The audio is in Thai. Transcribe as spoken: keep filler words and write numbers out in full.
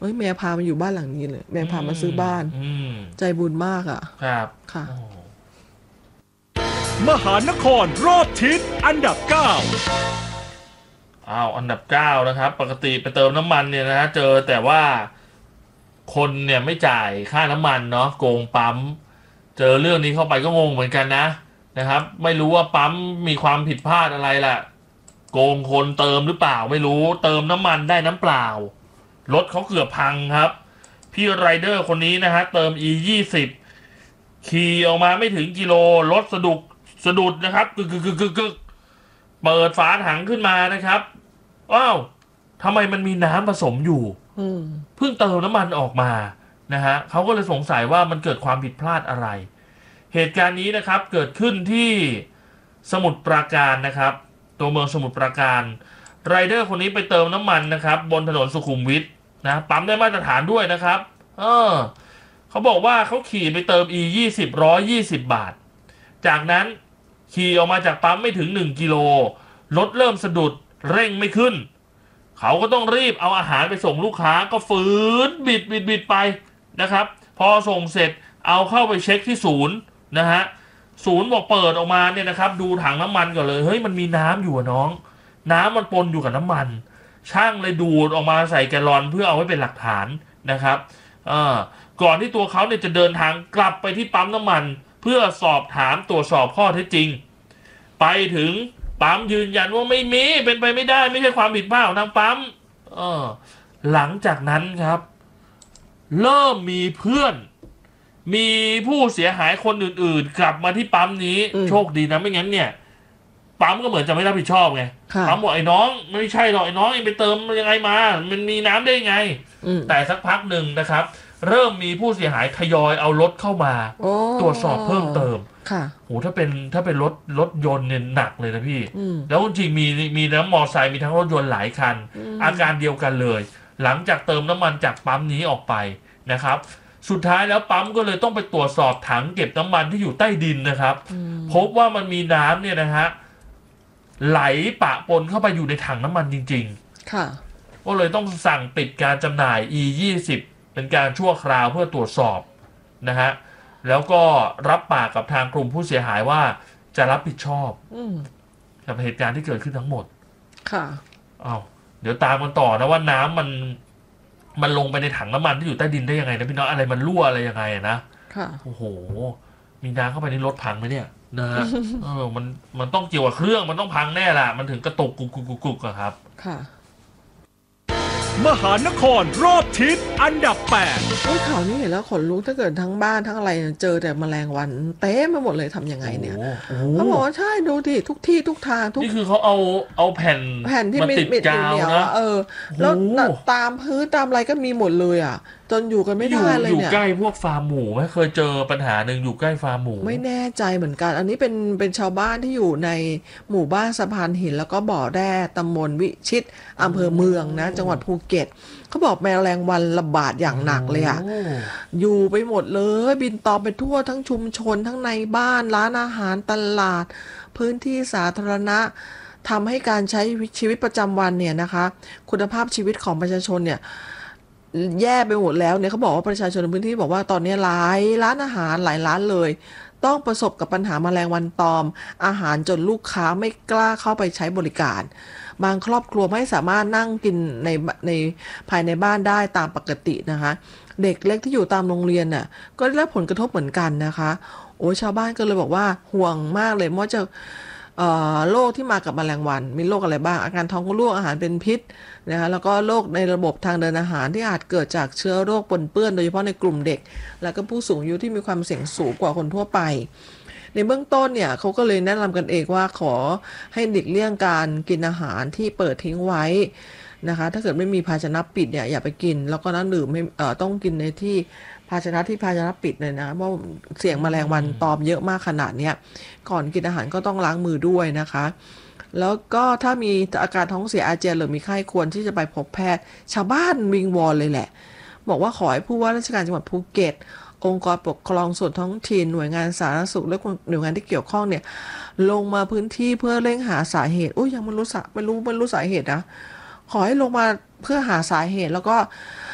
อ้ยแม่พามาอยู่บ้านหลังนี้เลยแม่พามาซื้อบ้านใจบุญมากอ่ะครับค่ะมหานครรอบทิศอันดับเก้าอ้าวอันดับเก้านะครับปกติไปเติมน้ำมันเนี่ยนะฮะเจอแต่ว่าคนเนี่ยไม่จ่ายค่าน้ำมันเนาะโกงปั๊มเจอเรื่องนี้เข้าไปก็งงเหมือนกันนะนะครับไม่รู้ว่าปั๊มมีความผิดพลาดอะไรล่ะโกงคนเติมหรือเปล่าไม่รู้เติมน้ำมันได้น้ำเปล่ารถเขาเกือบพังครับพี่ไรเดอร์คนนี้นะฮะเติม อี ยี่สิบ ขี่ออกมาไม่ถึงกิโลรถสะดุดสะดุดนะครับกึกกึกกึกกึกกึกเปิดฝาถังขึ้นมานะครับอ้าวทำไมมันมีน้ำผสมอยู่เพิ่งเติมน้ำมันออกมานะฮะเขาก็เลยสงสัยว่ามันเกิดความผิดพลาดอะไรเหตุการณ์นี้นะครับเกิดขึ้นที่สมุทรปราการนะครับตัวเมืองสมุทรปราการไรเดอร์คนนี้ไปเติมน้ำมันนะครับบนถนนสุขุมวิทนะปั๊มได้มาตรฐานด้วยนะครับเออเขาบอกว่าเขาขี่ไปเติม อี ยี่สิบ ร้อยยี่สิบบาทจากนั้นขี่ออกมาจากปั๊มไม่ถึงหนึ่งกิโลรถเริ่มสะดุดเร่งไม่ขึ้นเขาก็ต้องรีบเอาอาหารไปส่งลูกค้าก็ฝืนบิดบิดบิดไปนะครับพอส่งเสร็จเอาเข้าไปเช็คที่ศูนย์นะฮะศูนย์บอกเปิดออกมาเนี่ยนะครับดูถังน้ำมันก่อนเลยเฮ้ยมันมีน้ำอยู่น้องน้ำมันปนอยู่กับน้ำมันช่างเลยดูดออกมาใส่แกลลอนเพื่อเอาไว้เป็นหลักฐานนะครับเอ่อก่อนที่ตัวเขาเนี่ยจะเดินทางกลับไปที่ปั๊มน้ำมันเพื่อสอบถามตรวจสอบข้อเท็จจริงไปถึงปั๊มยืนยันว่าไม่มีเป็นไปไม่ได้ไม่ใช่ความผิดพลาดของทางปั๊มเออหลังจากนั้นครับเริ่มมีเพื่อนมีผู้เสียหายคนอื่นๆกลับมาที่ปั๊มนี้โชคดีนะไม่งั้นเนี่ยปั๊มก็เหมือนจะไม่รับผิดชอบไงปั๊มบอกไอ้น้องไม่ใช่หรอกไอ้น้องเองไปเติมยังไงมามันมีน้ำได้ไงแต่สักพักหนึ่งนะครับเริ่มมีผู้เสียหายทยอยเอารถเข้ามาตรวจสอบเพิ่มเติมค่ะโหถ้าเป็นถ้าเป็นรถรถยนต์เนี่ยหนักเลยนะพี่แล้วจริงมีมีทั้งมอไซค์มีทั้งรถยนต์หลายคันอาการเดียวกันเลยหลังจากเติมน้ำมันจากปั๊มนี้ออกไปนะครับสุดท้ายแล้วปั๊มก็เลยต้องไปตรวจสอบถังเก็บน้ำมันที่อยู่ใต้ดินนะครับพบว่ามันมีน้ำเนี่ยนะฮะไหลปะปนเข้าไปอยู่ในถังน้ำมันจริงๆค่ะก็เลยต้องสั่งปิดการจำหน่าย อี ยี่สิบ เป็นการชั่วคราวเพื่อตรวจสอบนะฮะแล้วก็รับปากกับทางกลุ่มผู้เสียหายว่าจะรับผิดชอบกับเหตุการณ์ที่เกิดขึ้นทั้งหมดค่ะอ้าวเดี๋ยวตามกันต่อนะว่าน้ำมันมันลงไปในถังน้ำมันที่อยู่ใต้ดินได้ยังไงนะพี่น้องอะไรมันรั่วอะไรยังไงนะค่ะโอ้โหมีน้ำเข้าไปในรถพังไหมเนี่ยนะฮะเออมันมันต้องเกี่ยวกับเครื่องมันต้องพังแน่ล่ะมันถึงกระตุกกุกกุกกุกกุกอะครับค่ะมหานครรอบทิศอันดับแปดโอ้ยข่าวนี้เห็นแล้วขนลุกถ้าเกิดทั้งบ้านทั้งอะไรเจอแต่แมลงวันเต็มไปหมดเลยทำยังไงเนี่ยเขาบอกว่าใช่ดูดิทุกที่ทุกทางทุกนี่คือเขาเอาเอาแผ่นแผ่นที่ติดกาวนะเออแล้วตามพื้นตามอะไรก็มีหมดเลยอ่ะจนอยู่กันไม่ได้เลยเนี่ยอยู่ใกล้พวกฟาร์มหมูไหมเคยเจอปัญหาหนึ่งอยู่ใกล้ฟาร์มหมูไม่แน่ใจเหมือนกันอันนี้เป็นเป็นชาวบ้านที่อยู่ในหมู่บ้านสะพานหินแล้วก็บ่อแร่ตำบลวิชิตอำเภอเมืองนะจังหวัดภูเก็ตเขาบอกแมลงวันระบาดอย่างหนักเลยอ่ะอยู่ไปหมดเลยบินตอมไปทั่วทั้งชุมชนทั้งในบ้านร้านอาหารตลาดพื้นที่สาธารณะทำให้การใช้ชีวิตประจำวันเนี่ยนะคะคุณภาพชีวิตของประชาชนเนี่ยแย่ไปหมดแล้วเนี่ยเขาบอกว่าประชาชนในพื้นที่บอกว่าตอนนี้หลายร้านอาหารหลายร้านเลยต้องประสบกับปัญหาแมลงวันตอมอาหารจนลูกค้าไม่กล้าเข้าไปใช้บริการบางครอบครัวไม่สามารถนั่งกินในในภายในบ้านได้ตามปกตินะคะเด็กเล็กที่อยู่ตามโรงเรียนน่ะก็ได้รับผลกระทบเหมือนกันนะคะโอ้ชาวบ้านก็เลยบอกว่าห่วงมากเลยว่าจะโรคที่มากับแมลงวันมีโรคอะไรบ้างอาการท้องร่วงอาหารเป็นพิษนะคะแล้วก็โรคในระบบทางเดินอาหารที่อาจเกิดจากเชื้อโรคปนเปื้อนโดยเฉพาะในกลุ่มเด็กแล้วก็ผู้สูงอายุที่มีความเสี่ยงสูงกว่าคนทั่วไปในเบื้องต้นเนี่ยเขาก็เลยแนะนำกันเองว่าขอให้หลีกเลี่ยงการกินอาหารที่เปิดทิ้งไว้นะคะถ้าเกิดไม่มีภาชนะปิดเนี่ยอย่าไปกินแล้วก็น้ำดื่มไม่เอ่อต้องกินในที่ภาชนะที่ภาชนะปิดเลยนะเพราะเสี่ยงแมลงวันตอมเยอะมากขนาดเนี้ยก่อนกินอาหารก็ต้องล้างมือด้วยนะคะแล้วก็ถ้ามีอาการท้องเสียอาเจียนหรือมีไข้ควรที่จะไปพบแพทย์ชาวบ้านวิงวอนเลยแหละบอกว่าขอให้ผู้ว่าราชการจังหวัดภูเก็ตองค์กรปกครองส่วนท้องถิ่นหน่วยงานสาธารณสุขและหน่วยงานที่เกี่ยวข้องเนี่ยลงมาพื้นที่เพื่อเร่งหาสาเหตุโอ้ยยังไม่รู้สาไม่รู้ไม่รู้สาเหตุนะขอให้ลงมาเพื่อหาสาเหตุแล้วก็